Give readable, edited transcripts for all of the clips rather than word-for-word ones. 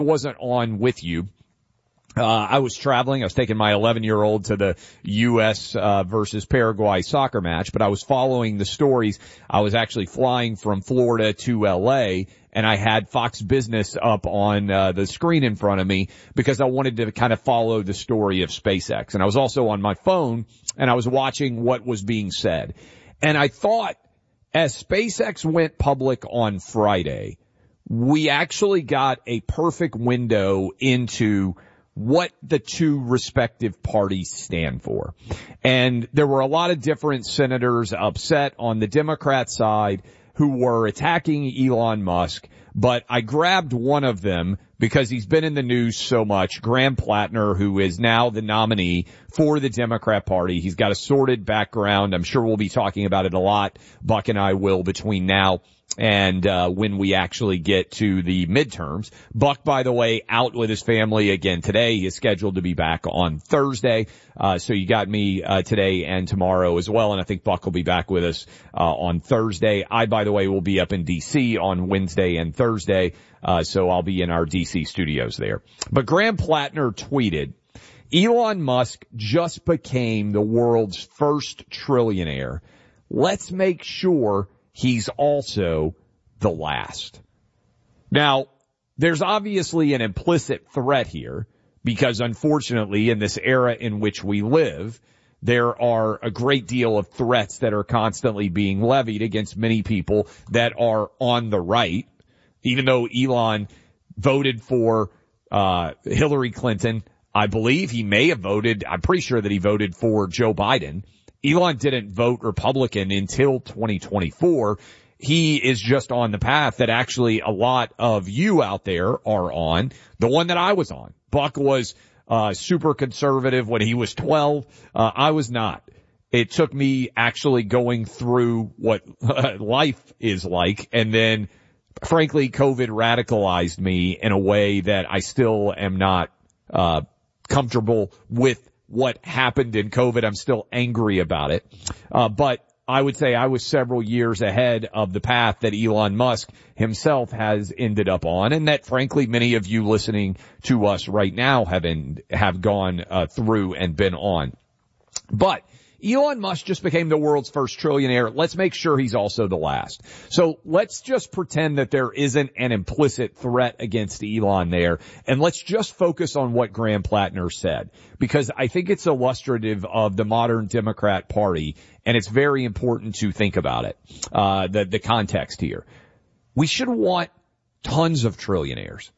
wasn't on with you. I was traveling. I was taking my 11-year-old to the U.S. Versus Paraguay soccer match, but I was following the stories. I was actually flying from Florida to L.A., and I had Fox Business up on the screen in front of me because I wanted to kind of follow the story of SpaceX. And I was also on my phone, and I was watching what was being said. And I thought, as SpaceX went public on Friday, we actually got a perfect window into what the two respective parties stand for. And there were a lot of different senators upset on the Democrat side who were attacking Elon Musk, but I grabbed one of them because he's been in the news so much, Graham Plattner, who is now the nominee for the Democrat Party. He's got a sordid background. I'm sure we'll be talking about it a lot. Buck and I will between now and when we actually get to the midterms. Buck, by the way, out with his family again today. He is scheduled to be back on Thursday. So you got me today and tomorrow as well, and I think Buck will be back with us on Thursday. I, by the way, will be up in D.C. on Wednesday and Thursday, so I'll be in our D.C. studios there. But Graham Plattner tweeted, Elon Musk just became the world's first trillionaire. Let's make sure he's also the last. Now, there's obviously an implicit threat here because, unfortunately, in this era in which we live, there are a great deal of threats that are constantly being levied against many people that are on the right. Even though Elon voted for Hillary Clinton, I believe he may have voted, I'm pretty sure that he voted for Joe Biden. Elon didn't vote Republican until 2024. He is just on the path that actually a lot of you out there are on, the one that I was on. Buck was super conservative when he was 12. I was not. It took me actually going through what life is like, and then, frankly, COVID radicalized me in a way that I still am not comfortable with what happened in COVID. I'm still angry about it. But I would say I was several years ahead of the path that Elon Musk himself has ended up on, and that, frankly, many of you listening to us right now have gone through and been on. But Elon Musk just became the world's first trillionaire. Let's make sure he's also the last. So let's just pretend that there isn't an implicit threat against Elon there, and let's just focus on what Graham Plattner said, because I think it's illustrative of the modern Democrat Party, and it's very important to think about it, the context here. We should want tons of trillionaires.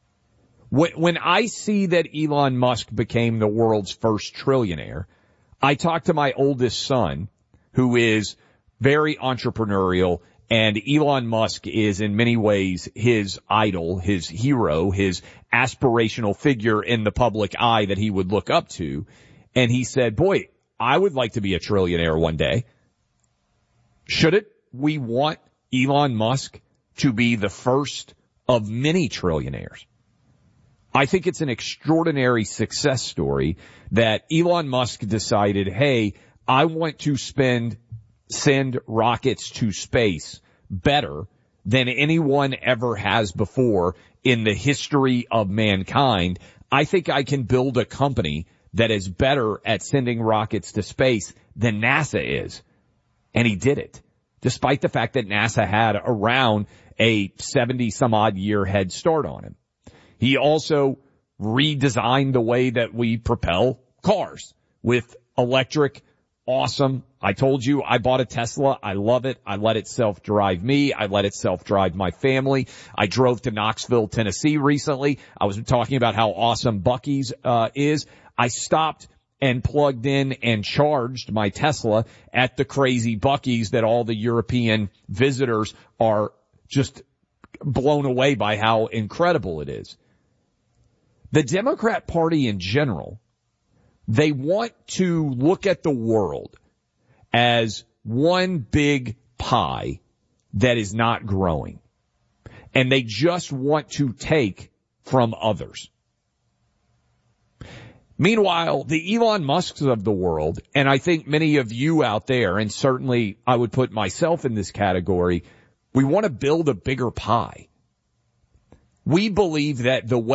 When I see that Elon Musk became the world's first trillionaire, I talked to my oldest son, who is very entrepreneurial, and Elon Musk is in many ways his idol, his hero, his aspirational figure in the public eye that he would look up to. And he said, boy, I would like to be a trillionaire one day. Shouldn't we want Elon Musk to be the first of many trillionaires? I think it's an extraordinary success story that Elon Musk decided, hey, I want to send rockets to space better than anyone ever has before in the history of mankind. I think I can build a company that is better at sending rockets to space than NASA is. And he did it, despite the fact that NASA had around a 70-some-odd year head start on him. He also redesigned the way that we propel cars with electric. Awesome. I told you I bought a Tesla. I love it. I let it self-drive me. I let it self-drive my family. I drove to Knoxville, Tennessee recently. I was talking about how awesome Buc-ee's is. I stopped and plugged in and charged my Tesla at the crazy Buc-ee's that all the European visitors are just blown away by how incredible it is. The Democrat Party in general, they want to look at the world as one big pie that is not growing. And they just want to take from others. Meanwhile, the Elon Musks of the world, and I think many of you out there, and certainly I would put myself in this category, we want to build a bigger pie. We believe that the way